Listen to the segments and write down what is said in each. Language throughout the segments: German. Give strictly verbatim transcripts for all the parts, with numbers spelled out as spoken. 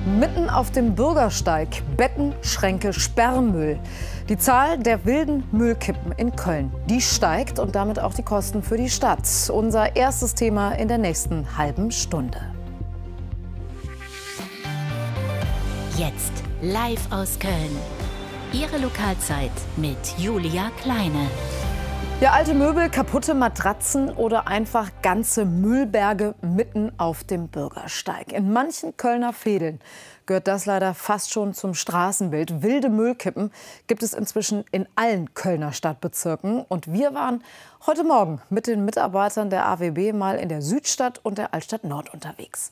Mitten auf dem Bürgersteig Betten, Schränke, Sperrmüll. Die Zahl der wilden Müllkippen in Köln, die steigt und damit auch die Kosten für die Stadt. Unser erstes Thema in der nächsten halben Stunde. Jetzt live aus Köln. Ihre Lokalzeit mit Julia Kleine. Ja, alte Möbel, kaputte Matratzen oder einfach ganze Müllberge mitten auf dem Bürgersteig. In manchen Kölner Vedeln gehört das leider fast schon zum Straßenbild. Wilde Müllkippen gibt es inzwischen in allen Kölner Stadtbezirken. Und wir waren heute Morgen mit den Mitarbeitern der A W B mal in der Südstadt und der Altstadt Nord unterwegs.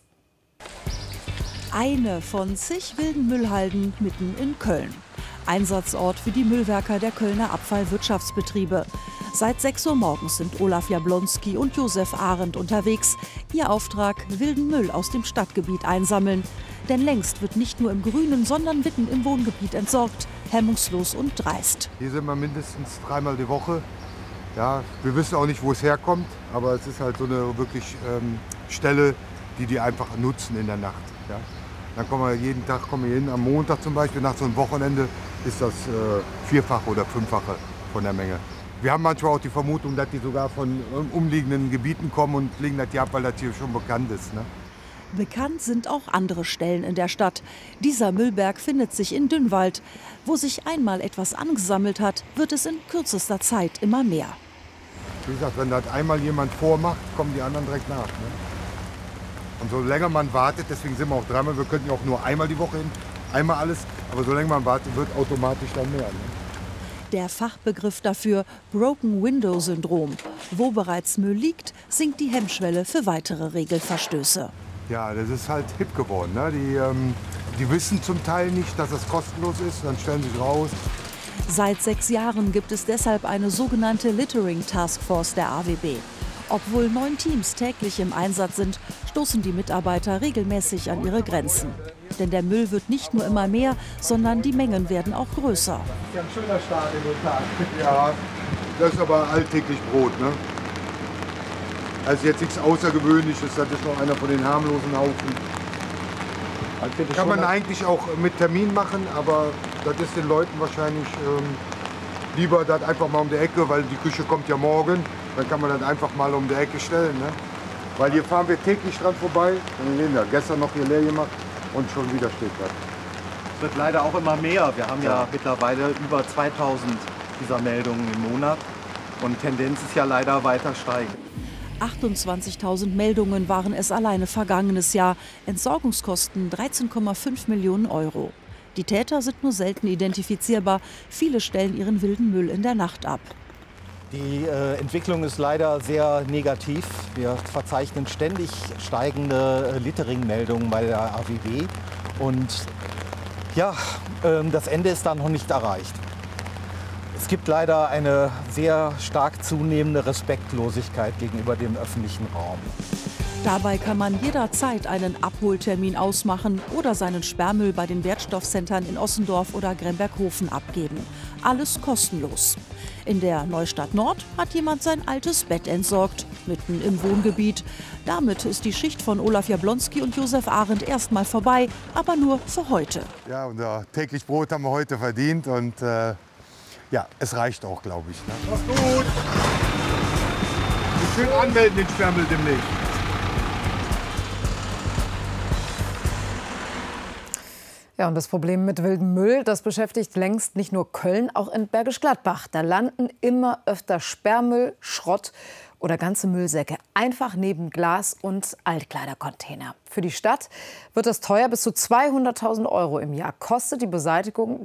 Eine von zig wilden Müllhalden mitten in Köln. Einsatzort für die Müllwerker der Kölner Abfallwirtschaftsbetriebe. Seit sechs Uhr morgens sind Olaf Jablonski und Josef Arendt unterwegs. Ihr Auftrag: wilden Müll aus dem Stadtgebiet einsammeln. Denn längst wird nicht nur im Grünen, sondern mitten im Wohngebiet entsorgt. Hemmungslos und dreist. Hier sind wir mindestens dreimal die Woche. Ja, wir wissen auch nicht, wo es herkommt, aber es ist halt so eine wirklich ähm, Stelle, die die einfach nutzen in der Nacht. Ja. Dann kommen wir jeden Tag kommen wir hin. Am Montag zum Beispiel, nach so einem Wochenende, ist das äh, vierfache oder fünffache von der Menge. Wir haben manchmal auch die Vermutung, dass die sogar von umliegenden Gebieten kommen und legen das hier ab, weil das hier schon bekannt ist. Ne? Bekannt sind auch andere Stellen in der Stadt. Dieser Müllberg findet sich in Dünnwald. Wo sich einmal etwas angesammelt hat, wird es in kürzester Zeit immer mehr. Wie gesagt, wenn das einmal jemand vormacht, kommen die anderen direkt nach. Ne? Und so länger man wartet, deswegen sind wir auch dreimal, wir könnten ja auch nur einmal die Woche hin, einmal alles, aber so länger man wartet, wird automatisch dann mehr. Ne? Der Fachbegriff dafür: Broken Window Syndrom. Wo bereits Müll liegt, sinkt die Hemmschwelle für weitere Regelverstöße. Ja, das ist halt hip geworden. Ne? Die, ähm, die wissen zum Teil nicht, dass es kostenlos ist, dann stellen sie sich raus. Seit sechs Jahren gibt es deshalb eine sogenannte Littering Taskforce der A W B. Obwohl neun Teams täglich im Einsatz sind, stoßen die Mitarbeiter regelmäßig an ihre Grenzen. Denn der Müll wird nicht nur immer mehr, sondern die Mengen werden auch größer. Das ist ja ein schöner Start in den Tag. Ja, das ist aber alltäglich Brot. Ne? Also jetzt nichts Außergewöhnliches, das ist noch einer von den harmlosen Haufen. Kann man eigentlich auch mit Termin machen, aber das ist den Leuten wahrscheinlich ähm, lieber das einfach mal um die Ecke, weil die Küche kommt ja morgen. Dann kann man das einfach mal um die Ecke stellen. Ne? Weil hier fahren wir täglich dran vorbei. Und wir haben gestern noch hier leer gemacht und schon wieder steht das. Es wird leider auch immer mehr. Wir haben ja, ja mittlerweile über zweitausend dieser Meldungen im Monat. Und Tendenz ist ja leider weiter steigend. achtundzwanzigtausend Meldungen waren es alleine vergangenes Jahr. Entsorgungskosten dreizehn Komma fünf Millionen Euro. Die Täter sind nur selten identifizierbar. Viele stellen ihren wilden Müll in der Nacht ab. Die äh, Entwicklung ist leider sehr negativ. Wir verzeichnen ständig steigende äh, Littering-Meldungen bei der A W B. Und ja, äh, das Ende ist da noch nicht erreicht. Es gibt leider eine sehr stark zunehmende Respektlosigkeit gegenüber dem öffentlichen Raum. Dabei kann man jederzeit einen Abholtermin ausmachen oder seinen Sperrmüll bei den Wertstoffcentern in Ossendorf oder Gremberghofen abgeben. Alles kostenlos. In der Neustadt Nord hat jemand sein altes Bett entsorgt, mitten im Wohngebiet. Damit ist die Schicht von Olaf Jablonski und Josef Arendt erstmal vorbei, aber nur für heute. Ja, unser täglich Brot haben wir heute verdient und äh, ja, es reicht auch, glaube ich. Ne? Mach's gut! Schön anmelden den Sperrmüll demnächst. Ja, und das Problem mit wildem Müll, das beschäftigt längst nicht nur Köln, auch in Bergisch Gladbach. Da landen immer öfter Sperrmüll, Schrott oder ganze Müllsäcke einfach neben Glas- und Altkleidercontainer. Für die Stadt wird das teuer. Bis zu zweihunderttausend Euro im Jahr kostet die Beseitigung